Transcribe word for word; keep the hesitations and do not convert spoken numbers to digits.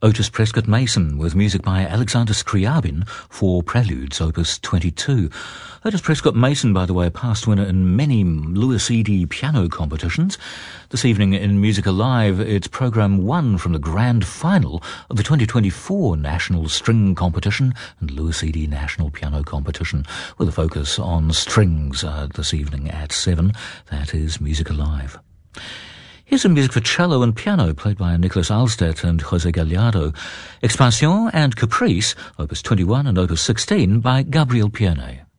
Otis Prescott Mason with music by Alexander Scriabin for Preludes, Opus twenty-two. Otis Prescott Mason, by the way, a past winner in many Louis Eady piano competitions. This evening in Music Alive, it's programme one from the grand final of the twenty twenty-four National String Competition and Louis Eady National Piano Competition, with a focus on strings uh, this evening at seven. That is Music Alive. Here's some music for cello and piano played by Nicholas Alstedt and Jose Gallardo. Expansion and Caprice, Opus twenty-one and Opus sixteen by Gabriel Pierne.